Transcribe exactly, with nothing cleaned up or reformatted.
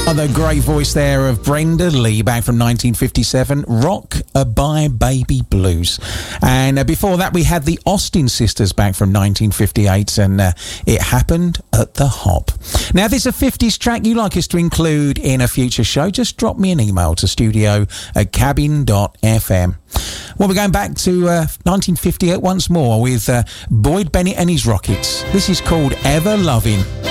The great voice there of Brenda Lee, back from nineteen fifty-seven, Rock-A-Bye Baby Blues. And uh, before that we had the Austin Sisters back from nineteen fifty-eight, and uh, It Happened at the Hop. Now if there's a fifties track you'd like us to include in a future show, just drop me an email to studio at cabin dot f m. Well, we're going back to uh, nineteen fifty-eight once more with uh, Boyd Bennett and his Rockets. This is called Ever Loving.